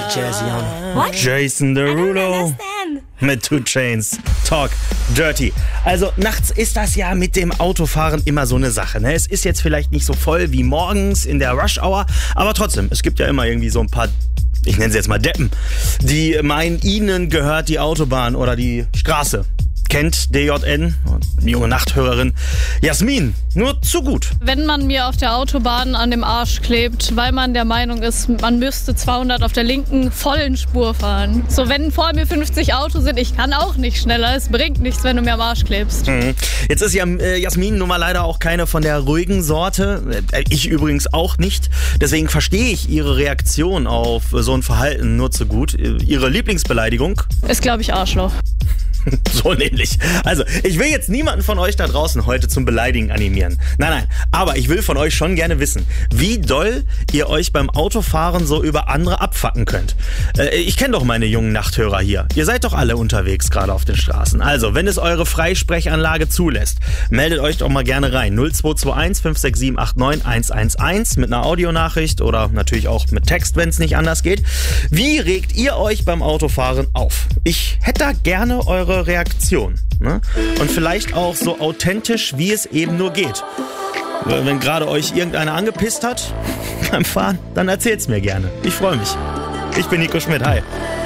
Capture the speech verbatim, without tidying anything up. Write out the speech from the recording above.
jazzy auch noch. What? Jason I don't Derulo understand. mit Two Chainz. Talk Dirty. Also nachts ist das ja mit dem Autofahren immer so eine Sache. Ne? Es ist jetzt vielleicht nicht so voll wie morgens in der Rush Hour, aber trotzdem, es gibt ja immer irgendwie so ein paar, ich nenne sie jetzt mal Deppen, die meinen, ihnen gehört die Autobahn oder die Straße. Kennt D J N, die junge Nachthörerin Jasmin, nur zu gut. Wenn man mir auf der Autobahn an dem Arsch klebt, weil man der Meinung ist, man müsste zweihundert auf der linken vollen Spur fahren. So, wenn vor mir fünfzig Autos sind, ich kann auch nicht schneller. Es bringt nichts, wenn du mir am Arsch klebst. Mhm. Jetzt ist ja äh, Jasmin nun mal leider auch keine von der ruhigen Sorte. Äh, ich übrigens auch nicht. Deswegen verstehe ich ihre Reaktion auf so ein Verhalten nur zu gut. Äh, ihre Lieblingsbeleidigung? Ist, glaube ich, Arschloch. So nämlich. Also, ich will jetzt niemanden von euch da draußen heute zum Beleidigen animieren. Nein, nein. Aber ich will von euch schon gerne wissen, wie doll ihr euch beim Autofahren so über andere abfacken könnt. Äh, ich kenne doch meine jungen Nachthörer hier. Ihr seid doch alle unterwegs gerade auf den Straßen. Also, wenn es eure Freisprechanlage zulässt, meldet euch doch mal gerne rein. null zwei zwei eins fünf sechs sieben acht neun eins eins eins mit einer Audionachricht oder natürlich auch mit Text, wenn es nicht anders geht. Wie regt ihr euch beim Autofahren auf? Ich hätte da gerne eure Reaktion. Ne? Und vielleicht auch so authentisch, wie es eben nur geht. Wenn gerade euch irgendeiner angepisst hat beim Fahren, dann erzählt's mir gerne. Ich freue mich. Ich bin Nico Schmidt. Hi.